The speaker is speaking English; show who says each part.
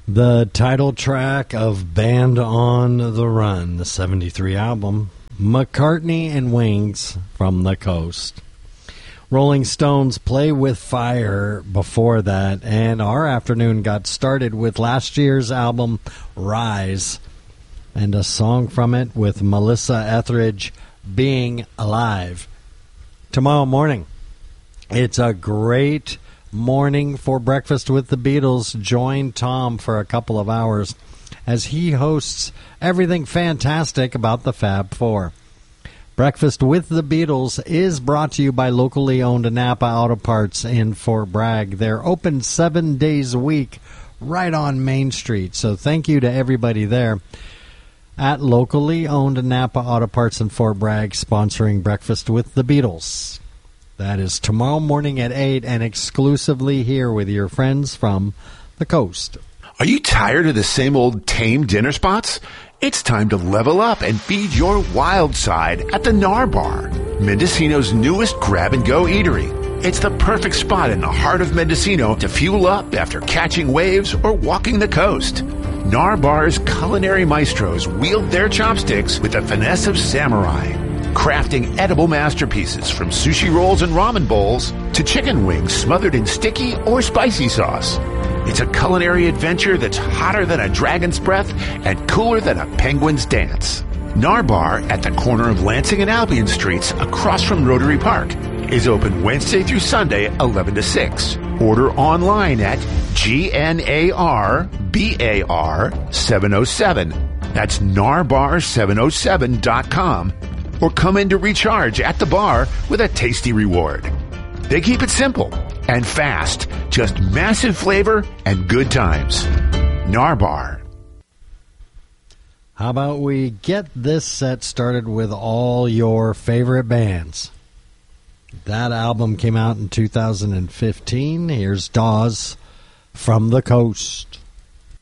Speaker 1: The title track of Band on the Run, the 73 album, McCartney and Wings from the Coast. Rolling Stones' Play with Fire before that, and our afternoon got started with last year's album, Rise, and a song from it with Melissa Etheridge, Being Alive. Tomorrow morning, it's a great morning for Breakfast with the Beatles. Join Tom for a couple of hours as he hosts everything fantastic about the Fab Four. Breakfast with the Beatles is brought to you by locally owned Napa Auto Parts in Fort Bragg. They're open 7 days a week right on Main Street, so thank you to everybody there at locally owned Napa Auto Parts in Fort Bragg sponsoring Breakfast with the Beatles. That is tomorrow morning at 8 and exclusively here with your friends from the Coast.
Speaker 2: Are you tired of the same old tame dinner spots? It's time to level up and feed your wild side at the Nar Bar, Mendocino's newest grab-and-go eatery. It's the perfect spot in the heart of Mendocino to fuel up after catching waves or walking the coast. Nar Bar's culinary maestros wield their chopsticks with the finesse of samurai, crafting edible masterpieces from sushi rolls and ramen bowls to chicken wings smothered in sticky or spicy sauce. It's a culinary adventure that's hotter than a dragon's breath and cooler than a penguin's dance. Nar Bar at the corner of Lansing and Albion Streets across from Rotary Park is open Wednesday through Sunday, 11 to 6. Order online at GNARBAR707. That's narbar707.com. Or come in to recharge at the bar with a tasty reward. They keep it simple and fast, just massive flavor and good times. Nar Bar.
Speaker 1: How about we get this set started with all your favorite bands? That album came out in 2015. Here's Dawes from the Coast.